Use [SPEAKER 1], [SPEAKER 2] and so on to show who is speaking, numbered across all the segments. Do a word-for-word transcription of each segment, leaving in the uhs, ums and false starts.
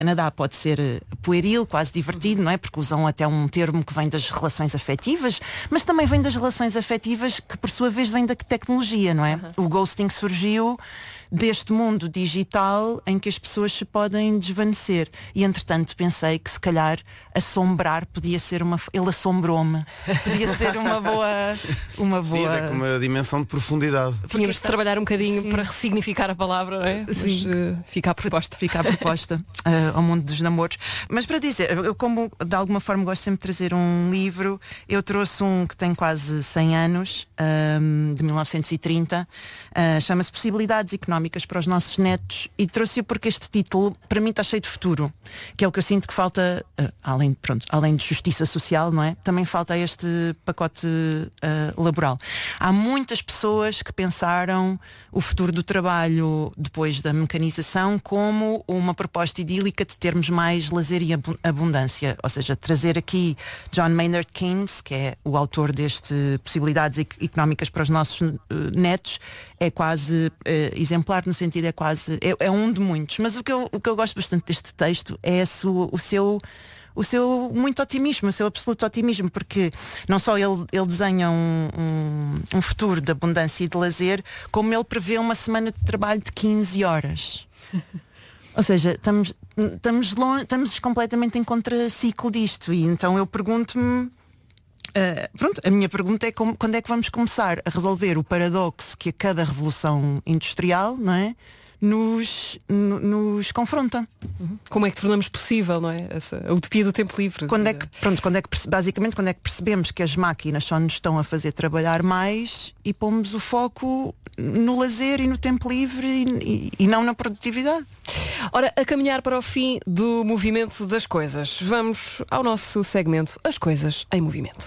[SPEAKER 1] Canadá pode ser pueril, quase divertido, não é? Porque usam até um termo que vem das relações afetivas, mas também vem das relações afetivas que por sua vez vem da tecnologia, não é? Uhum. O ghosting surgiu deste mundo digital em que as pessoas se podem desvanecer. E entretanto pensei que se calhar assombrar podia ser uma... Ele assombrou-me. Podia ser uma boa... Uma
[SPEAKER 2] Sim,
[SPEAKER 1] boa...
[SPEAKER 2] é com uma dimensão de profundidade.
[SPEAKER 3] Tínhamos de trabalhar um bocadinho
[SPEAKER 1] Sim.
[SPEAKER 3] para ressignificar a palavra, não é?
[SPEAKER 1] Sim.
[SPEAKER 3] Mas uh, fica a proposta.
[SPEAKER 1] Fica a proposta uh, ao mundo dos namoros. Mas para dizer, eu como de alguma forma gosto sempre de trazer um livro, eu trouxe um que tem quase cem anos, um, de mil novecentos e trinta, uh, chama-se Possibilidades Económicas para os Nossos Netos, e trouxe-o porque este título para mim está cheio de futuro, que é o que eu sinto que falta, uh, além, pronto, além de justiça social, não é? Também falta este pacote uh, laboral. Há muitas pessoas que pensaram o futuro do trabalho depois da mecanização como uma proposta idílica de termos mais lazer e abundância, ou seja, trazer aqui John Maynard Keynes, que é o autor deste Possibilidades Económicas para os Nossos uh, Netos, é quase uh, exemplar, no sentido é quase, é, é um de muitos, mas o que eu, o que eu gosto bastante deste texto é su, o seu o seu muito otimismo, o seu absoluto otimismo, porque não só ele, ele desenha um, um, um futuro de abundância e de lazer, como ele prevê uma semana de trabalho de quinze horas. Ou seja, estamos, estamos, longe, estamos completamente em contraciclo disto, e então eu pergunto-me, uh, pronto, a minha pergunta é como, quando é que vamos começar a resolver o paradoxo que a cada revolução industrial, não é, nos, no, nos confronta.
[SPEAKER 3] Como é que tornamos possível, não é? Essa, a utopia do tempo livre.
[SPEAKER 1] Quando é que, pronto, quando é que, basicamente, quando é que percebemos que as máquinas só nos estão a fazer trabalhar mais e pomos o foco no lazer e no tempo livre e, e, e não na produtividade?
[SPEAKER 3] Ora, a caminhar para o fim do movimento das coisas, vamos ao nosso segmento As Coisas em Movimento.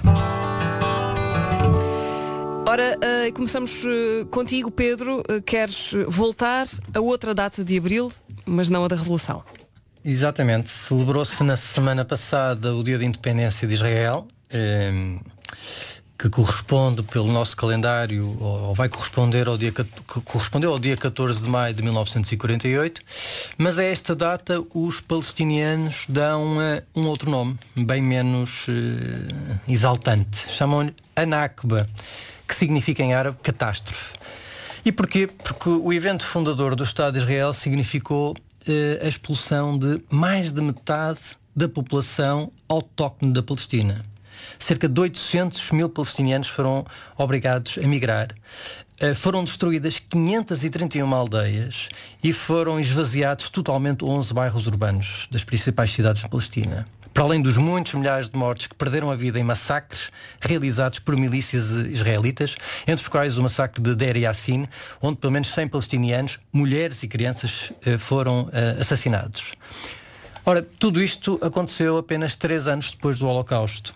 [SPEAKER 3] Ora, uh, começamos uh, contigo, Pedro. Uh, queres voltar a outra data de Abril, mas não a da Revolução?
[SPEAKER 4] Exatamente. Celebrou-se na semana passada o Dia da Independência de Israel, eh, que corresponde pelo nosso calendário, ou vai corresponder ao dia, que correspondeu ao dia catorze de maio de mil novecentos e quarenta e oito, mas a esta data os palestinianos dão uh, um outro nome, bem menos uh, exaltante. Chamam-lhe Anakba, que significa em árabe catástrofe. E porquê? Porque o evento fundador do Estado de Israel significou eh, a expulsão de mais de metade da população autóctone da Palestina. Cerca de oitocentos mil palestinianos foram obrigados a migrar. Eh, foram destruídas quinhentas e trinta e uma aldeias e foram esvaziados totalmente onze bairros urbanos das principais cidades da Palestina. Para além dos muitos milhares de mortos que perderam a vida em massacres realizados por milícias israelitas, entre os quais o massacre de Deir Yassin, onde pelo menos cem palestinianos, mulheres e crianças, foram assassinados. Ora, tudo isto aconteceu apenas três anos depois do Holocausto.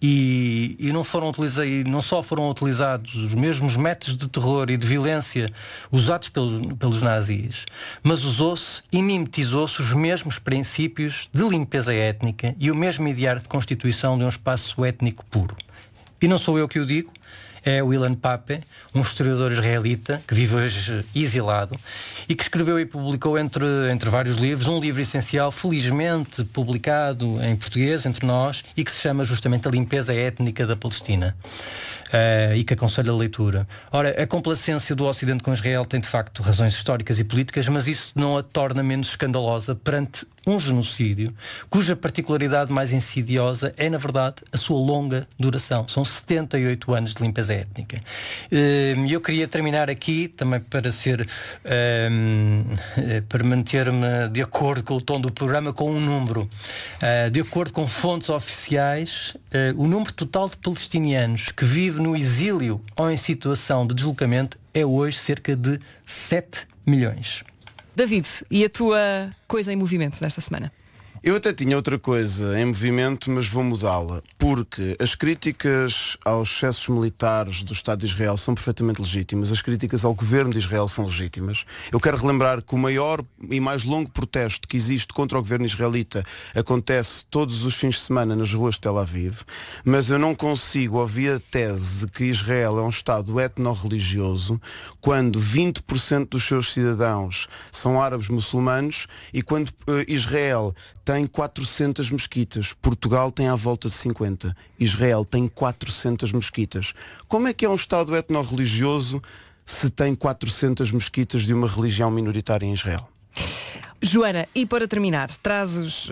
[SPEAKER 4] E, e não, foram utilizados, não só foram utilizados os mesmos métodos de terror e de violência usados pelos, pelos nazis, mas usou-se e mimetizou-se os mesmos princípios de limpeza étnica e o mesmo ideário de constituição de um espaço étnico puro. E não sou eu que o digo, é o Ilan Pappé, um historiador israelita que vive hoje exilado e que escreveu e publicou entre, entre vários livros um livro essencial, felizmente publicado em português entre nós, e que se chama justamente A Limpeza Étnica da Palestina. Uh, e que aconselho a leitura. Ora, a complacência do Ocidente com Israel tem de facto razões históricas e políticas, mas isso não a torna menos escandalosa perante um genocídio cuja particularidade mais insidiosa é, na verdade, a sua longa duração. São setenta e oito anos de limpeza étnica. E uh, eu queria terminar aqui, também para ser uh, para manter-me de acordo com o tom do programa, com um número. Uh, de acordo com fontes oficiais, uh, o número total de palestinianos que vivem no exílio ou em situação de deslocamento é hoje cerca de sete milhões.
[SPEAKER 3] David, e a tua coisa em movimento desta semana?
[SPEAKER 2] Eu até tinha outra coisa em movimento, mas vou mudá-la, porque as críticas aos excessos militares do Estado de Israel são perfeitamente legítimas, as críticas ao governo de Israel são legítimas. Eu quero relembrar que o maior e mais longo protesto que existe contra o governo israelita acontece todos os fins de semana nas ruas de Tel Aviv, mas eu não consigo ouvir a tese de que Israel é um Estado etno-religioso quando vinte por cento dos seus cidadãos são árabes muçulmanos e quando uh, Israel tem quatrocentas mesquitas, Portugal tem à volta de cinquenta, Israel tem quatrocentas mesquitas. Como é que é um Estado etno-religioso se tem quatrocentas mesquitas de uma religião minoritária em Israel?
[SPEAKER 3] Joana, e para terminar, trazes uh,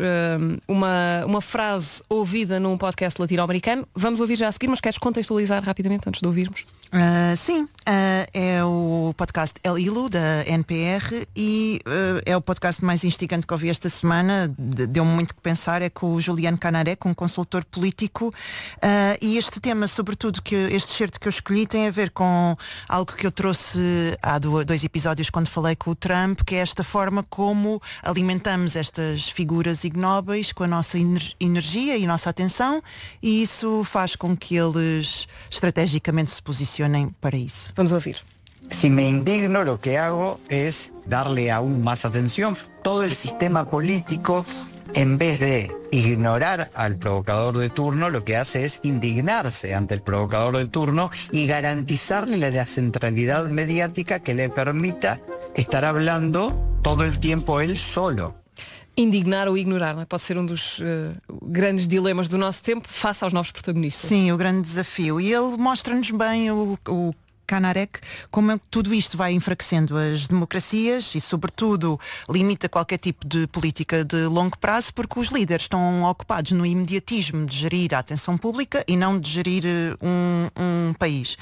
[SPEAKER 3] uma, uma frase ouvida num podcast latino-americano. Vamos ouvir já a seguir, mas queres contextualizar rapidamente antes de ouvirmos?
[SPEAKER 1] Uh, sim, uh, é o podcast El Hilo da N P R e uh, é o podcast mais instigante que ouvi esta semana, de, deu-me muito que pensar, é com o Juliano Canarek, um consultor político, uh, e este tema, sobretudo, que este certo que eu escolhi tem a ver com algo que eu trouxe há dois episódios quando falei com o Trump, que é esta forma como alimentamos estas figuras ignóbeis com a nossa energia e a nossa atenção, e isso faz com que eles estrategicamente se posicionem para isso.
[SPEAKER 3] Vamos ouvir.
[SPEAKER 5] Si me indigno, lo que hago es darle aún más atención. Todo el sistema político, en vez de ignorar al provocador de turno, lo que hace es indignarse ante el provocador de turno y garantizarle la, la centralidad mediática que le permita estar hablando todo el tiempo él solo.
[SPEAKER 3] Indignar ou ignorar, não é? Pode ser um dos uh, grandes dilemas do nosso tempo face aos novos protagonistas.
[SPEAKER 1] Sim, o grande desafio. E ele mostra-nos bem o, o Canarek, como tudo isto vai enfraquecendo as democracias e, sobretudo, limita qualquer tipo de política de longo prazo, porque os líderes estão ocupados no imediatismo de gerir a atenção pública e não de gerir um, um país.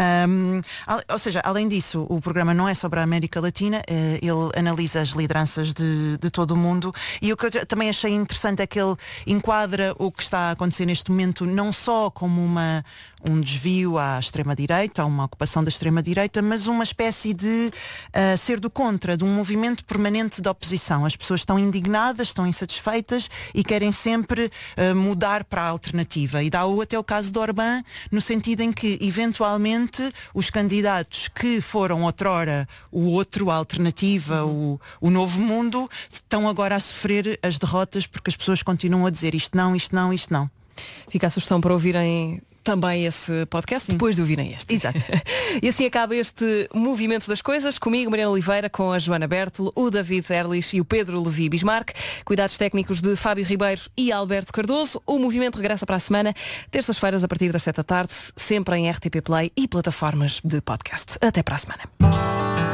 [SPEAKER 1] Um, ou seja, além disso, o programa não é sobre a América Latina, ele analisa as lideranças de, de todo o mundo, e o que eu também achei interessante é que ele enquadra o que está a acontecer neste momento não só como uma um desvio à extrema-direita, uma ocupação da extrema-direita, mas uma espécie de uh, ser do contra, de um movimento permanente de oposição. As pessoas estão indignadas, estão insatisfeitas e querem sempre uh, mudar para a alternativa. E dá o, até o caso de Orbán, no sentido em que, eventualmente, os candidatos que foram outrora o outro, a alternativa, o, o novo mundo, estão agora a sofrer as derrotas porque as pessoas continuam a dizer isto não, isto não, isto não.
[SPEAKER 3] Fica a sugestão para ouvirem também esse podcast, sim, depois de ouvirem este.
[SPEAKER 1] Exato.
[SPEAKER 3] E assim acaba este movimento das coisas, comigo, Mariana Oliveira, com a Joana Bertolo, o David Erlich e o Pedro Levi Bismarck, cuidados técnicos de Fábio Ribeiro e Alberto Cardoso. O movimento regressa para a semana, terças-feiras a partir das sete da tarde, sempre em R T P Play e plataformas de podcast. Até para a semana.